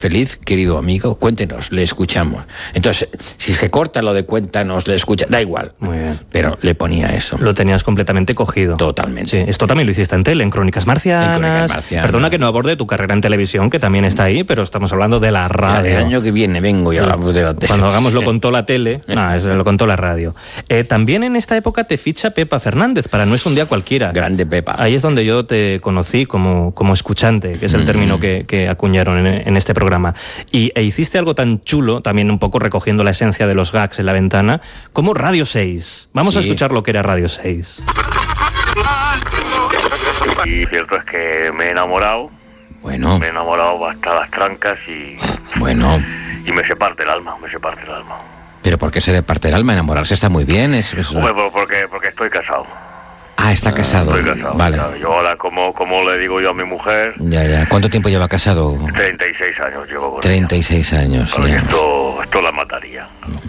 Feliz, querido amigo, cuéntenos, le escuchamos. Entonces, si se corta lo de cuéntanos, le escucha, da igual. Muy bien. Pero le ponía eso. Lo tenías completamente cogido. Totalmente. Sí, esto también lo hiciste en tele, en Crónicas Marcianas. En Crónicas Marcianas. Perdona que no aborde tu carrera en televisión, que también está ahí, pero estamos hablando de la radio. El año que viene vengo y hablamos de la tele. Cuando hagamos Lo contó la tele, lo contó la radio. También en esta época te ficha Pepa Fernández para No es un día cualquiera. Grande Pepa. Ahí es donde yo te conocí como escuchante, que es el término que acuñaron en este programa. E hiciste algo tan chulo, también un poco recogiendo la esencia de los gags en la ventana, como Radio 6. Vamos a escuchar lo que era Radio 6. Y cierto es que me he enamorado. Bueno. Me he enamorado hasta las trancas y... Bueno. Y me se parte el alma, ¿Pero por qué se le parte el alma? Enamorarse está muy bien. Hombre, porque estoy casado. Ah, está casado. Estoy casado. Vale. Claro. Yo ahora, como le digo yo a mi mujer... Ya. ¿Cuánto tiempo lleva casado? 36 años llevo con 36 ella. años, Claro, ya. Esto la mataría.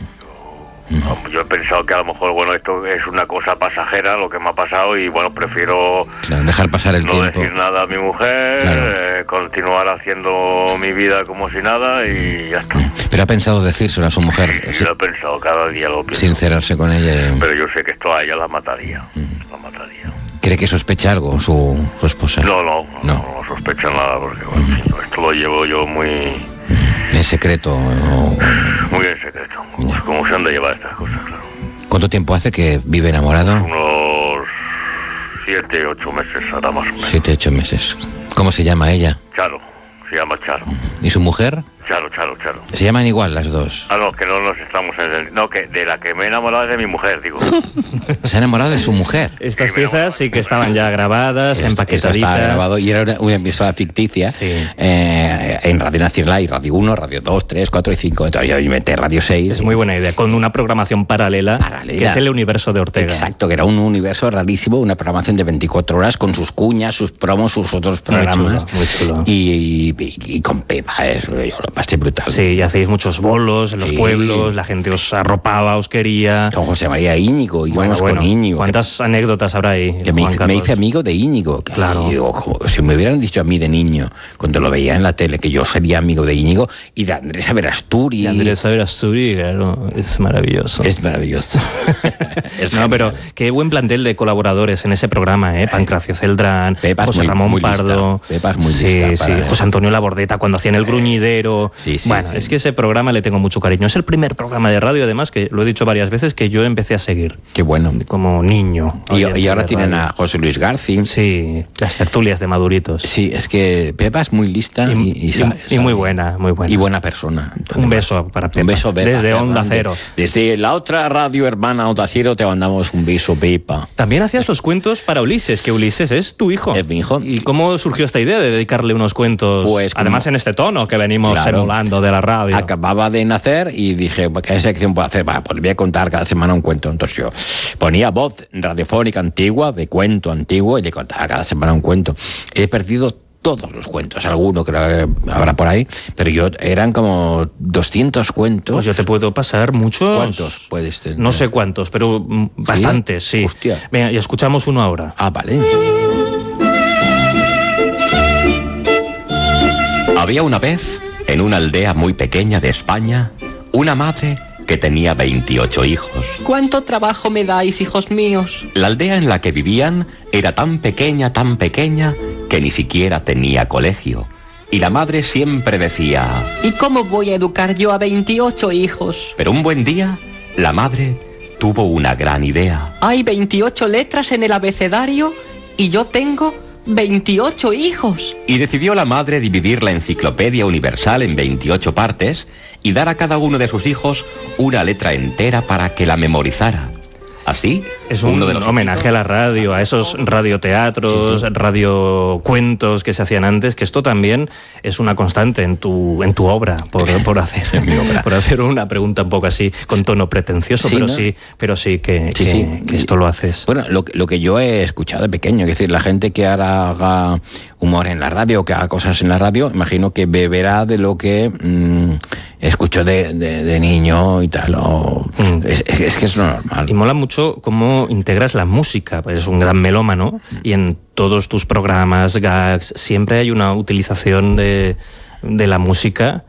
Yo he pensado que a lo mejor, bueno, esto es una cosa pasajera, lo que me ha pasado, y bueno, prefiero dejar pasar el tiempo. No decir nada a mi mujer, continuar haciendo mi vida como si nada y ya está. Pero ha pensado decírselo a su mujer. Sí, lo he pensado, cada día lo pienso. Sincerarse con ella. Pero yo sé que esto a ella la mataría. ¿Cree que sospecha algo su esposa? No sospecha nada, porque bueno, esto lo llevo yo muy... ¿En secreto? Muy en secreto, como se han de llevar estas cosas, claro. ¿Cuánto tiempo hace que vive enamorado? Unos 7, 8 meses, ahora más o menos. 7, 8 meses. ¿Cómo se llama ella? Charo, se llama Charo. ¿Y su mujer? Charo. ¿Se llaman igual las dos? Ah, no, que no nos estamos entendiendo. No, que de la que me he enamorado es de mi mujer, digo. ¿Se ha enamorado de su mujer? Estas piezas sí que estaban ya grabadas, empaquetaditas. Esto está grabado y era una emisora ficticia en Radio Nacional y Radio 1, Radio 2, 3, 4 y 5. Entonces yo inventé Radio 6. Es muy buena idea, con una programación paralela, que es el universo de Ortega. Exacto, que era un universo rarísimo, una programación de 24 horas con sus cuñas, sus promos, sus otros programas. Muy chulo. Y con Pepa, yo lo pasé brutal. Sí, y hacéis muchos bolos en los pueblos, la gente os arropaba, os quería. Con José María Íñigo, íbamos con Íñigo. ¿Cuántas anécdotas habrá ahí? Que me hice amigo de Íñigo. Claro. Si me hubieran dicho a mí de niño, cuando lo veía en la tele, que yo sería amigo de Íñigo y de Andrés Averasturi. Claro, es maravilloso. Es maravilloso. No, pero qué buen plantel de colaboradores en ese programa, Pancracio Celdrán, José Ramón Pardo. Pepa es muy lista. Sí, José Antonio Labordeta cuando hacían El Gruñidero. Es que ese programa le tengo mucho cariño. Es el primer programa de radio, además, que lo he dicho varias veces, que yo empecé a seguir. Qué bueno. Como niño. Y ahora tienen a José Luis García. Sí, las tertulias de Maduritos. Sí, es que Pepa es muy lista y muy buena, muy buena. Y buena persona. Un beso para Pepa. Un beso, Pepa. Desde Onda Cero. Desde la otra radio hermana Onda Cero te mandamos un beso, Pepa. También hacías los cuentos para Ulises, que Ulises es tu hijo. Es mi hijo. ¿Y cómo surgió esta idea de dedicarle unos cuentos? Pues además en este tono que venimos emulando de la radio. Acababa de nacer y dije, ¿qué sección puedo hacer? Pues le voy a contar cada semana un cuento. Entonces yo ponía voz radiofónica antigua, de cuento antiguo, y le contaba cada semana un cuento. He perdido todos los cuentos, alguno creo que habrá por ahí, pero eran como 200 cuentos. Pues yo te puedo pasar muchos. ¿Cuántos puedes tener? No sé cuántos, pero bastantes, sí. Hostia. Venga, y escuchamos uno ahora. Ah, vale. Había una vez, en una aldea muy pequeña de España, una madre que tenía 28 hijos. ¿Cuánto trabajo me dais, hijos míos? La aldea en la que vivían era tan pequeña, que ni siquiera tenía colegio. Y la madre siempre decía... ¿Y cómo voy a educar yo a 28 hijos? Pero un buen día, la madre tuvo una gran idea. Hay 28 letras en el abecedario y yo tengo 28 hijos. Y decidió la madre dividir la Enciclopedia Universal en 28 partes y dar a cada uno de sus hijos una letra entera para que la memorizara. Así, es un homenaje a la radio, a esos radioteatros, radiocuentos que se hacían antes, que esto también es una constante en tu obra, por hacer una pregunta un poco así, con tono pretencioso, pero sí que esto lo haces. Bueno, lo que yo he escuchado de pequeño, es decir, la gente que ahora haga humor en la radio, que haga cosas en la radio, imagino que beberá de lo que escuchó de niño y tal. Es que es lo normal. Y mola mucho cómo integras la música, pues es un gran melómano y en todos tus programas, gags, siempre hay una utilización de la música